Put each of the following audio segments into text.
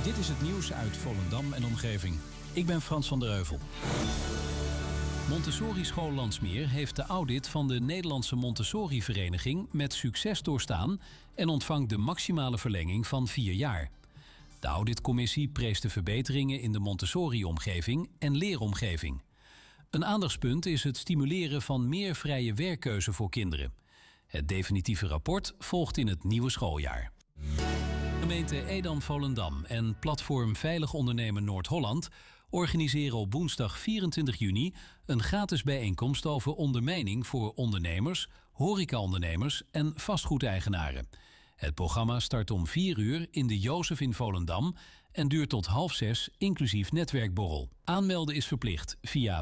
Dit is het nieuws uit Volendam en omgeving. Ik ben Frans van der Heuvel. Montessori School Landsmeer heeft de audit van de Nederlandse Montessori-vereniging met succes doorstaan en ontvangt de maximale verlenging van 4 jaar. De auditcommissie prees de verbeteringen in de Montessori-omgeving en leeromgeving. Een aandachtspunt is het stimuleren van meer vrije werkkeuze voor kinderen. Het definitieve rapport volgt in het nieuwe schooljaar. Gemeente Edam-Volendam en platform Veilig Ondernemen Noord-Holland organiseren op woensdag 24 juni een gratis bijeenkomst over ondermijning voor ondernemers, horecaondernemers en vastgoedeigenaren. Het programma start om 4 uur in de Jozef in Volendam en duurt tot 5:30 inclusief netwerkborrel. Aanmelden is verplicht via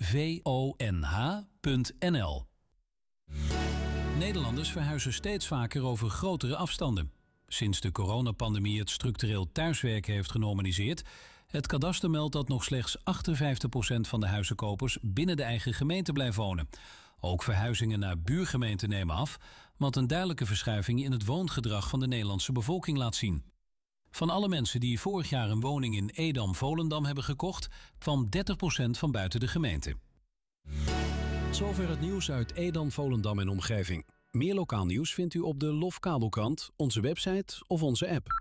pvonh.nl. Nederlanders verhuizen steeds vaker over grotere afstanden. Sinds de coronapandemie het structureel thuiswerken heeft genormaliseerd, het kadaster meldt dat nog slechts 58% van de huizenkopers binnen de eigen gemeente blijft wonen. Ook verhuizingen naar buurgemeenten nemen af, wat een duidelijke verschuiving in het woongedrag van de Nederlandse bevolking laat zien. Van alle mensen die vorig jaar een woning in Edam-Volendam hebben gekocht, kwam 30% van buiten de gemeente. Zover het nieuws uit Edam, Volendam en omgeving. Meer lokaal nieuws vindt u op de LOF Kabelkrant, onze website of onze app.